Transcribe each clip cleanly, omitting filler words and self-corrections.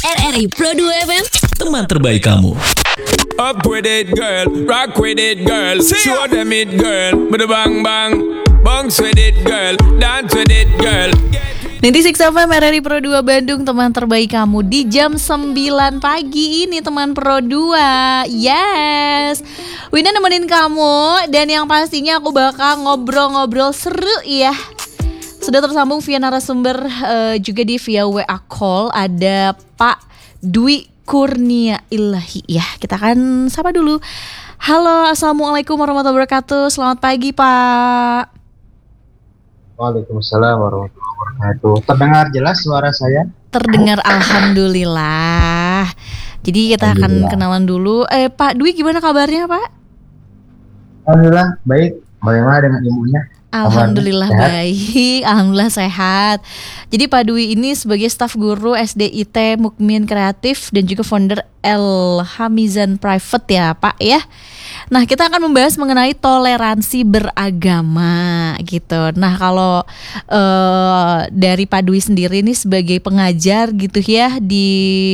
RRI Pro 2 FM, teman terbaik kamu. Up with it, girl. Rock with it, girl. Show them it, girl. With a bang bang. Bounce with it, girl. Dance with it, girl. 96 FM RRI Pro 2 Bandung, teman terbaik kamu di jam 9 pagi ini, teman Pro 2. Yes, Wina nemenin kamu. Dan yang pastinya aku bakal ngobrol-ngobrol seru ya. Sudah tersambung via narasumber, juga di via WA call. Ada Pak Dwi Kurnia Ilahi ya. Kita akan sapa dulu. Halo, assalamualaikum warahmatullahi wabarakatuh. Selamat pagi Pak. Waalaikumsalam warahmatullahi wabarakatuh. Terdengar jelas suara saya? Terdengar, alhamdulillah. Jadi kita akan kenalan dulu. Pak Dwi, gimana kabarnya Pak? Alhamdulillah baik. Bagaimana dengan ibunya? Alhamdulillah sehat? baik, alhamdulillah sehat. Jadi Pak Dwi ini sebagai staf guru SDIT Mukmin Kreatif dan juga founder El Hamizan Private ya Pak ya. Nah, kita akan membahas mengenai toleransi beragama gitu. Nah, kalau dari Pak Dwi sendiri ini sebagai pengajar gitu ya di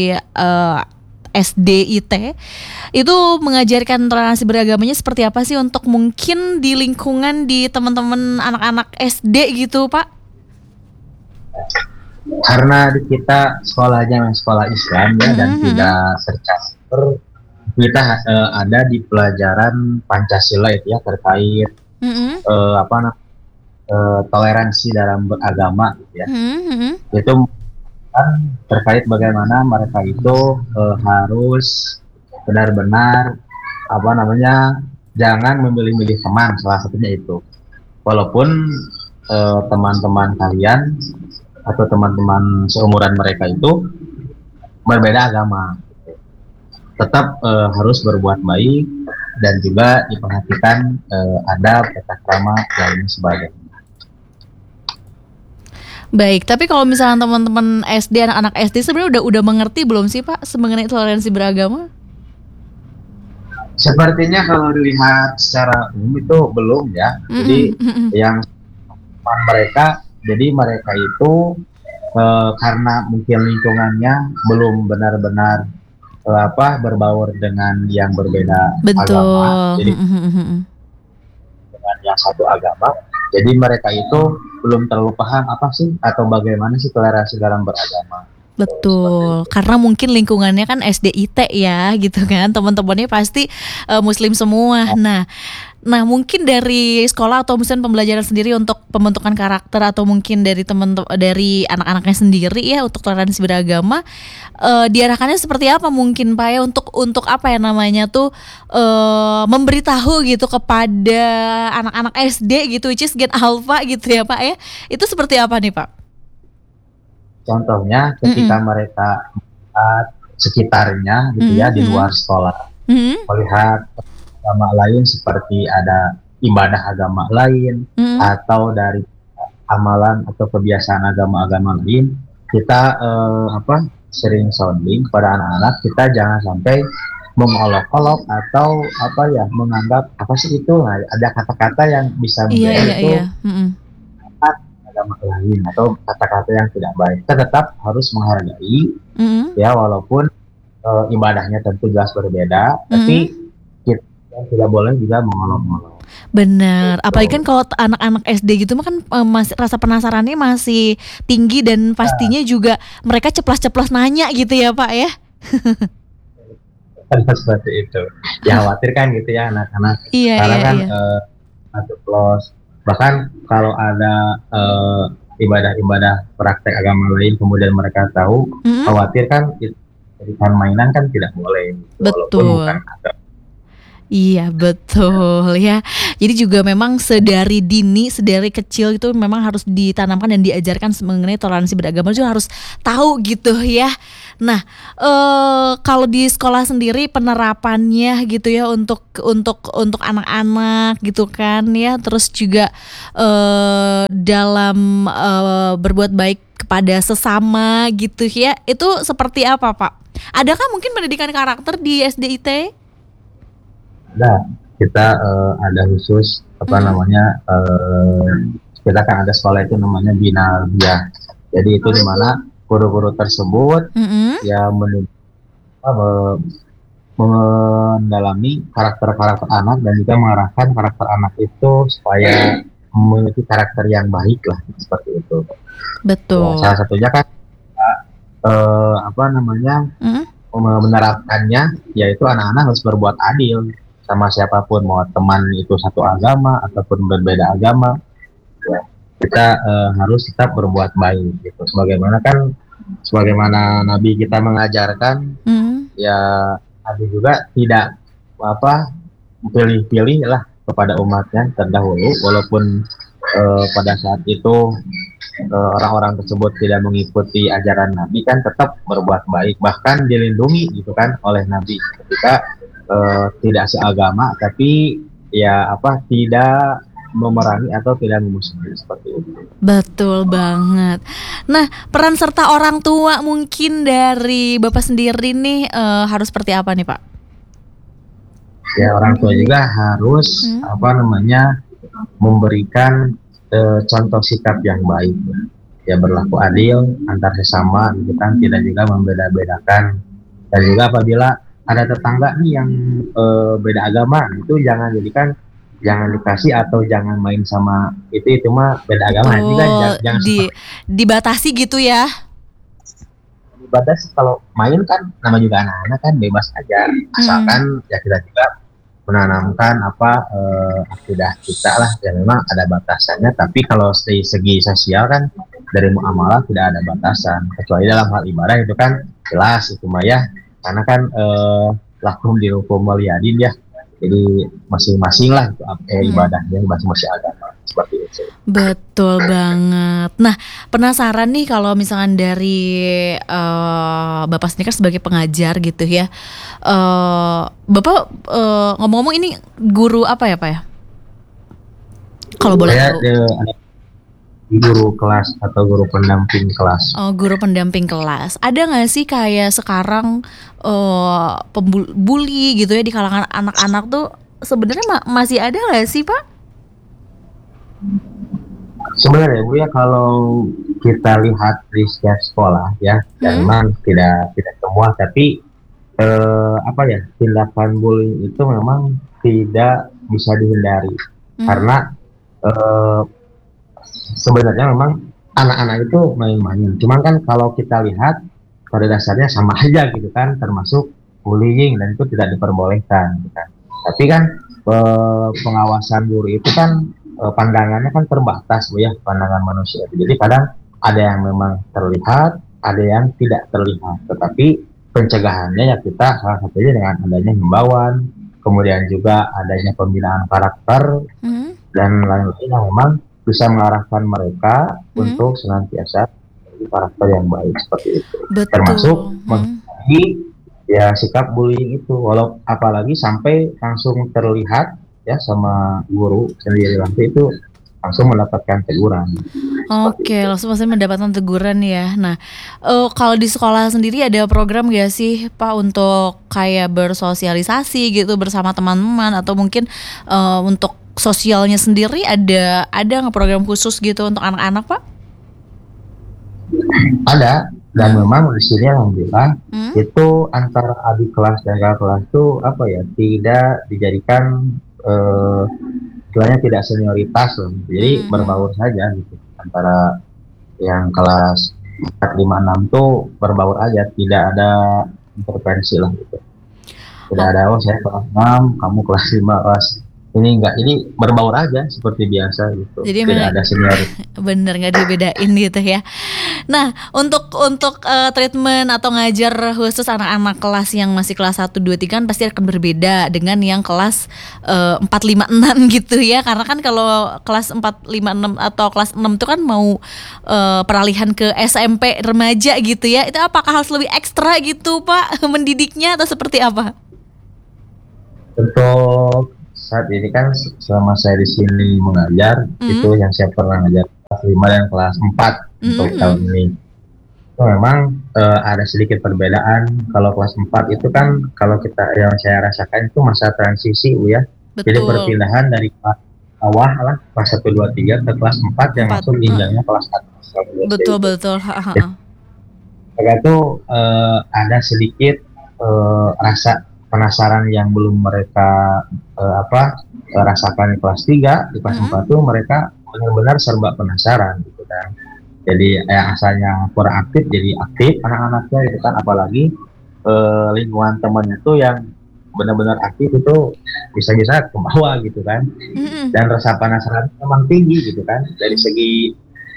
SDIT, itu mengajarkan toleransi beragamanya seperti apa sih untuk mungkin di lingkungan di teman-teman anak-anak SD gitu Pak? Karena di kita sekolahnya memang sekolah Islam ya, dan tidak tercampur. Kita ada di pelajaran Pancasila itu ya, terkait toleransi dalam beragama gitu ya. Itu kan terkait bagaimana mereka itu harus benar-benar jangan memilih-milih teman, salah satunya itu. Walaupun teman-teman kalian atau teman-teman seumuran mereka itu berbeda agama, tetap harus berbuat baik dan juga diperhatikan adab, tata krama dan sebagainya. Baik, tapi kalau misalnya teman-teman SD, anak-anak SD sebenarnya udah mengerti belum sih Pak mengenai toleransi beragama? Sepertinya kalau dilihat secara umum itu belum ya. Jadi yang mereka itu karena mungkin lingkungannya belum benar-benar berbaur dengan yang berbeda agama. Jadi dengan yang satu agama. Jadi mereka itu belum terlalu paham apa sih atau bagaimana sih toleransi dalam beragama. Betul, karena mungkin lingkungannya kan SDIT ya gitu kan, teman-temannya pasti Muslim semua. Nah mungkin dari sekolah atau misalnya pembelajaran sendiri untuk pembentukan karakter atau mungkin dari anak-anaknya sendiri ya untuk toleransi beragama, diarahkannya seperti apa mungkin Pak ya untuk apa ya namanya tuh memberitahu gitu kepada anak-anak SD gitu, which is Gen Alpha gitu ya Pak ya, itu seperti apa nih Pak? Contohnya ketika mereka melihat sekitarnya gitu ya di luar sekolah, melihat agama lain seperti ada ibadah agama lain atau dari amalan atau kebiasaan agama-agama lain, kita sering sounding kepada anak-anak, kita jangan sampai mengolok-olok atau menganggap apa sih itu, ada kata-kata yang bisa menjadi agama lain atau kata-kata yang tidak baik. Kita tetap harus menghargai ya, walaupun ibadahnya tentu jelas berbeda, tapi kita tidak boleh juga mengolok-olok. Benar, apalagi kan kalau anak-anak SD gitu kan masih rasa penasarannya masih tinggi dan pastinya juga mereka ceplas-ceplos nanya gitu ya Pak ya. Seperti itu. Ya khawatir kan gitu ya anak-anak. Karena kan ceplos. Bahkan kalau ada ibadah-ibadah praktek agama lain kemudian mereka tahu, khawatir kan jadikan mainan kan tidak boleh. Betul. Iya betul ya. Jadi juga memang sedari kecil itu memang harus ditanamkan dan diajarkan mengenai toleransi beragama, juga harus tahu gitu ya. Nah, kalau di sekolah sendiri penerapannya gitu ya untuk anak-anak gitu kan ya, terus juga dalam berbuat baik kepada sesama gitu ya, itu seperti apa Pak? Adakah mungkin pendidikan karakter di SDIT? Ada, kita ada khusus kita kan ada sekolah itu namanya Bina Albiyah. Jadi itu dimana guru-guru tersebut ya mendalami karakter-karakter anak dan juga mengarahkan karakter anak itu supaya memiliki karakter yang baik lah, seperti itu. Betul. Ya, salah satunya kan menerapkannya yaitu anak-anak harus berbuat adil sama siapapun, mau teman itu satu agama ataupun berbeda agama, ya, kita harus tetap berbuat baik gitu. Sebagaimana Nabi kita mengajarkan, ya Nabi juga tidak pilih-pilih lah kepada umatnya terdahulu, walaupun pada saat itu orang-orang tersebut tidak mengikuti ajaran Nabi, kan tetap berbuat baik, bahkan dilindungi gitu kan oleh Nabi ketika tidak seagama, tapi ya tidak memerangi atau tidak memusuhi, seperti itu. Betul banget. Nah, peran serta orang tua mungkin dari Bapak sendiri nih harus seperti apa nih, Pak? Ya, orang tua juga harus memberikan contoh sikap yang baik, ya berlaku adil antar sesama gitu kan, tidak juga membeda-bedakan. Dan juga apabila ada tetangga nih yang beda agama, itu jangan dikasih atau jangan main sama itu mah beda agama. Itu kan jangan dibatasi gitu ya. Dibatasi, kalau main kan nama juga anak-anak kan bebas aja, asalkan ya kita juga menanamkan akidah kita lah, ya memang ada batasannya, tapi kalau dari segi sosial kan dari muamalah tidak ada batasan, kecuali dalam hal ibadah itu kan jelas itu mah ya, karena kan lakum dinukum waliyadin ya, jadi masing-masing lah itu ibadahnya masing-masing agama, seperti itu. Betul banget. Nah, penasaran nih kalau misalkan dari Bapak sendiri kan sebagai pengajar gitu ya, Bapak ngomong-ngomong ini guru apa ya Pak ya? Kalau boleh tahu. Guru kelas atau guru pendamping kelas. Oh, guru pendamping kelas. Ada nggak sih kayak sekarang pembuli gitu ya di kalangan anak-anak tuh sebenarnya masih ada nggak sih Pak? Sebenarnya Bu ya, kalau kita lihat di setiap sekolah ya, memang tidak semua, tapi tindakan bullying itu memang tidak bisa dihindari, karena sebenarnya memang anak-anak itu main-main. Cuman kan kalau kita lihat pada dasarnya sama aja gitu kan, termasuk bullying, dan itu tidak diperbolehkan gitu kan. Tapi kan pengawasan guru itu kan pandangannya kan terbatas Bu ya, pandangan manusia. Jadi kadang ada yang memang terlihat, ada yang tidak terlihat. Tetapi pencegahannya ya kita salah satunya dengan adanya himbauan, kemudian juga adanya pembinaan karakter dan lain-lain yang memang bisa mengarahkan mereka untuk senantiasa menjadi karakter yang baik, seperti itu. Betul. Termasuk menghindari ya sikap bullying itu, walau apalagi sampai langsung terlihat ya sama guru sendiri, nanti itu langsung mendapatkan teguran. Oke, langsung pasti mendapatkan teguran ya. Nah, kalau di sekolah sendiri ada program gak sih Pak untuk kayak bersosialisasi gitu bersama teman-teman, atau mungkin untuk sosialnya sendiri ada nggak program khusus gitu untuk anak-anak Pak? Ada, dan memang di sini alhamdulillah itu antara adik kelas dan kakak kelas itu tidak dijadikan istilahnya tidak senioritas loh. Jadi berbaur saja gitu, antara yang kelas 4, 5, 6 tuh berbaur aja, tidak ada intervensi lah gitu. Tidak ada saya kelas 6, kamu kelas 5, kelas ini enggak, ini berbaur aja seperti biasa gitu. Jadi tidak ada senior. Bener, nggak dibedain gitu ya. Nah, untuk treatment atau ngajar khusus anak-anak kelas yang masih kelas 1, 2, 3 kan pasti akan berbeda dengan yang kelas 4, 5, 6 gitu ya. Karena kan kalau kelas 4, 5, 6 atau kelas 6 itu kan mau peralihan ke SMP remaja gitu ya. Itu apakah harus lebih ekstra gitu Pak mendidiknya, atau seperti apa? Untuk saat ini kan selama saya di sini mengajar, itu yang saya pernah ngajar kelas 5 dan kelas 4 untuk tahun ini. Itu memang ada sedikit perbedaan. Kalau kelas 4 itu kan kalau yang saya rasakan itu masa transisi ya. Betul. Jadi perpindahan dari kelas bawah lah, kelas 1, 2, 3 ke kelas 4 yang langsung jenjangnya kelas 1. Betul. mereka tuh ada sedikit rasa penasaran yang belum mereka rasakan di kelas 3, di kelas 4 tuh mereka benar-benar serba penasaran gitu kan. Jadi yang asalnya kurang aktif jadi aktif anak-anaknya gitu kan, apalagi lingkungan temannya tuh yang benar-benar aktif itu bisa-bisa ke bawah gitu kan. Dan rasa penasaran memang tinggi gitu kan dari segi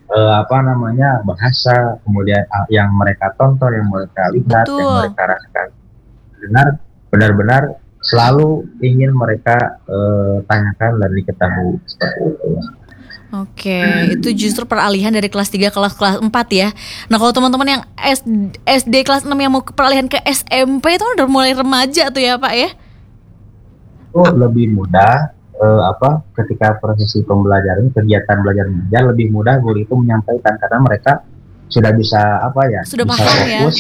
bahasa, kemudian yang mereka tonton, yang mereka lihat, Betul. yang mereka rasakan, benar-benar selalu ingin mereka tanyakan dan diketahui seperti itu. Oke, itu justru peralihan dari kelas 3 ke kelas 4 ya. Nah, kalau teman-teman yang SD kelas 6 yang mau peralihan ke SMP itu udah mulai remaja tuh ya Pak ya? Itu lebih mudah ketika prosesi pembelajaran, kegiatan belajar mengajar lebih mudah guru itu menyampaikan karena mereka sudah bisa Sudah bisa paham fokus.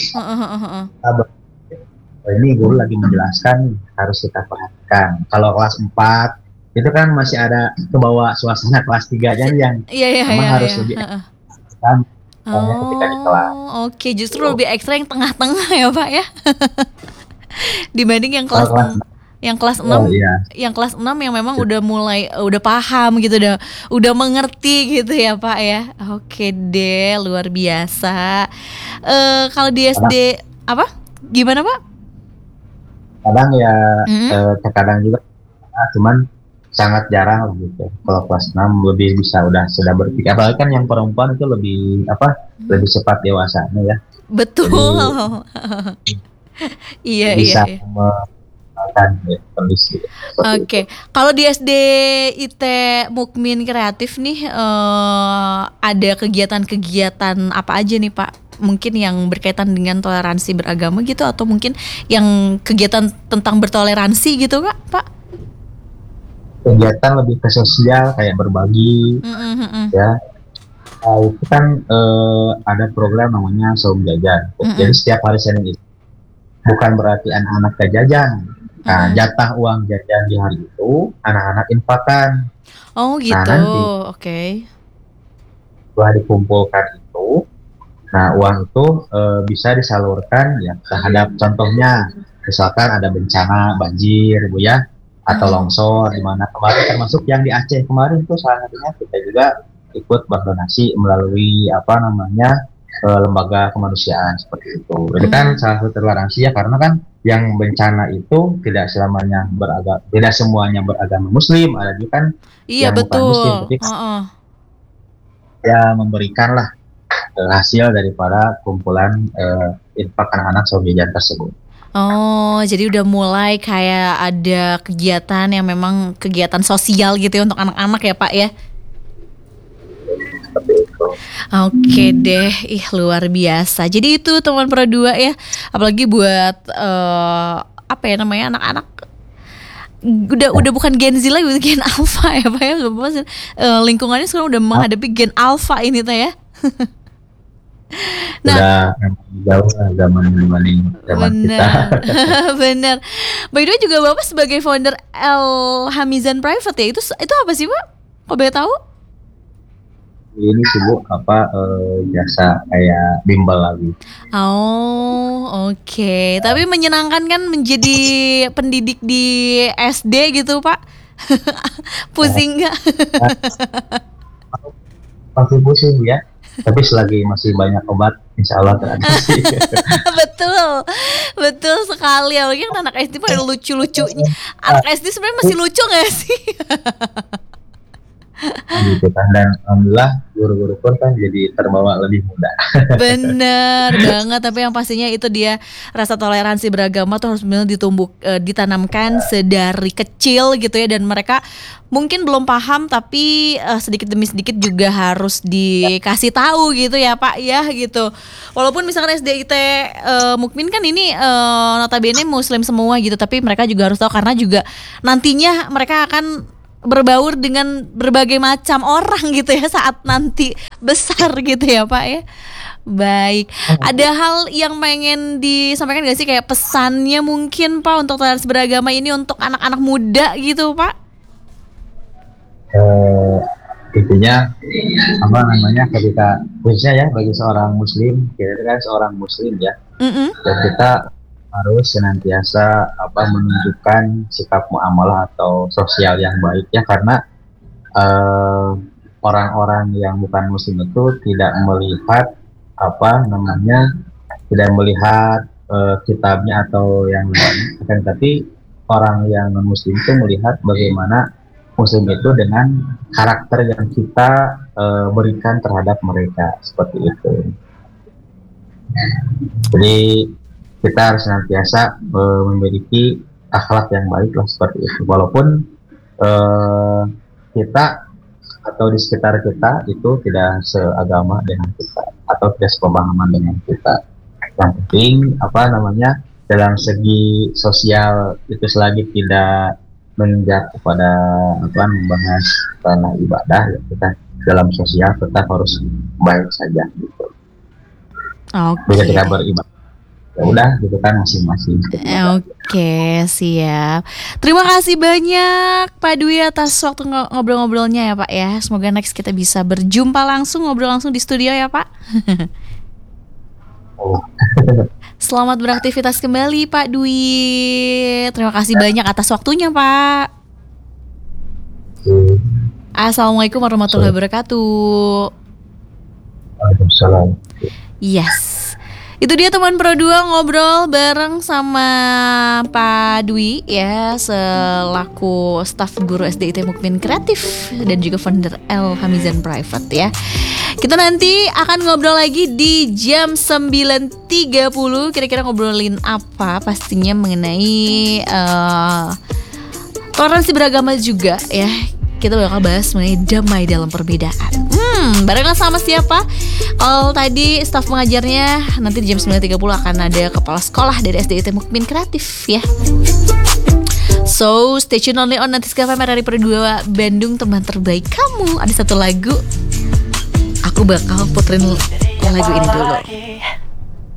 Ini guru lagi menjelaskan, harus kita perhatikan. Kalau kelas 4 itu kan masih ada kebawa suasana kelas 3 yang harus lebih kan ketika di kelas. Oke, justru lebih ekstra yang tengah-tengah ya Pak ya. Dibanding yang kelas 6. Yang kelas 6, yang kelas 6 yang memang udah paham gitu, udah mengerti gitu ya Pak ya. Oke deh, luar biasa. Kalau di SD gimana Pak? Kadang terkadang juga cuman sangat jarang gitu. Kalau kelas 6 lebih sudah berpikir, apalagi kan yang perempuan itu lebih cepat dewasanya ya. Betul. Iya. Oke, kalau di SD IT Mukmin Kreatif nih ada kegiatan-kegiatan apa aja nih Pak? Mungkin yang berkaitan dengan toleransi beragama gitu, atau mungkin yang kegiatan tentang bertoleransi gitu Pak? Kegiatan lebih ke sosial kayak berbagi, ya. Itu kan ada program namanya Saum Jajan. Jadi setiap hari Senin itu bukan berarti anak-anak gak jajan. Nah, jatah uang jajan di hari itu anak-anak infakkan. Oh gitu, oke. Setelah dikumpulkan itu, nah uang itu bisa disalurkan ya terhadap, contohnya misalkan ada bencana banjir Bu ya, atau longsor di mana kemarin, termasuk yang di Aceh kemarin tuh salah satunya kita juga ikut berdonasi melalui lembaga kemanusiaan seperti itu. Jadi kan salah satu toleransi ya, karena kan yang bencana itu tidak semuanya beragama Muslim, ada juga kan yang bukan Muslim, tapi ya memberikanlah hasil daripada kumpulan infak anak-anak Saum Jajan tersebut. Oh, jadi udah mulai kayak ada kegiatan yang memang kegiatan sosial gitu ya untuk anak-anak ya Pak ya? Oke deh, luar biasa. Jadi itu teman Pro 2 ya, apalagi buat anak-anak udah bukan Gen Z lagi, Gen Alpha ya Pak ya. Lingkungannya sekarang udah menghadapi Gen Alpha ini ya. Nah, jauh zaman kita. Bener. By the way juga Bapak sebagai founder El Hamizan Private ya, itu apa sih Pak? Kok boleh tahu? Ini sibuk jasa kayak bimbel lagi. Oh, oke. Tapi menyenangkan kan menjadi pendidik di SD gitu Pak? Pusing nggak? Pasti pusing ya. Tapi selagi masih banyak obat, insya Allah teratasi. Betul sekali. Apalagi anak SD pada lucu-lucunya. Anak SD sebenarnya masih lucu nggak sih? Gitu kan, dan alhamdulillah guru-guru pun kan jadi terbawa lebih mudah. Bener banget, tapi yang pastinya itu dia rasa toleransi beragama tuh harus benar ditanamkan sedari kecil gitu ya, dan mereka mungkin belum paham tapi sedikit demi sedikit juga harus dikasih tahu gitu ya Pak ya gitu. Walaupun misalkan SD IT Mukmin kan ini notabene Muslim semua gitu, tapi mereka juga harus tahu karena juga nantinya mereka akan berbaur dengan berbagai macam orang gitu ya saat nanti besar gitu ya Pak ya. Baik, ada hal yang pengen disampaikan gak sih, kayak pesannya mungkin Pak untuk toleransi beragama ini untuk anak-anak muda gitu Pak? Intinya apa namanya, ketika khususnya ya bagi seorang muslim, kita kan seorang muslim ya, dan kita harus senantiasa apa menunjukkan sikap muamalah atau sosial yang baik ya, karena orang-orang yang bukan muslim itu tidak melihat apa namanya, tidak melihat kitabnya atau yang lain, akan tapi orang yang non muslim itu melihat bagaimana muslim itu dengan karakter yang kita berikan terhadap mereka, seperti itu. Jadi kita harus senantiasa memiliki akhlak yang baik lah, seperti itu. Walaupun kita atau di sekitar kita itu tidak seagama dengan kita atau tidak sepemahaman dengan kita. Yang penting apa namanya, dalam segi sosial itu selagi tidak menginjak kepada apa membahas tanah ibadah, ya kita dalam sosial tetap harus baik saja gitu. Oke. Ketika beribadah ya udah gitu kan masing-masing. Oke, siap. Terima kasih banyak Pak Dwi atas waktu ngobrol-ngobrolnya ya Pak ya. Semoga next kita bisa berjumpa langsung, ngobrol langsung di studio ya Pak. Selamat beraktivitas kembali Pak Dwi. Terima kasih banyak atas waktunya Pak. Assalamualaikum warahmatullahi wabarakatuh. Waalaikumsalam. Yes. Itu dia teman Pro 2 ngobrol bareng sama Pak Dwi ya, selaku staf guru SDIT Mukmin Kreatif dan juga founder El Hamizan Private ya. Kita nanti akan ngobrol lagi di jam 9.30. Kira-kira ngobrolin apa? Pastinya mengenai toleransi beragama juga ya. Kita bakal bahas mengenai damai dalam perbedaan. Barengan sama siapa? Kalau tadi staf pengajarnya, nanti di jam 9.30 akan ada kepala sekolah dari SDIT Mukmin Kreatif ya. So stay tune only on Nanti FM dari Pro 2 Bandung, teman terbaik kamu. Ada satu lagu, aku bakal puterin lagu ini dulu.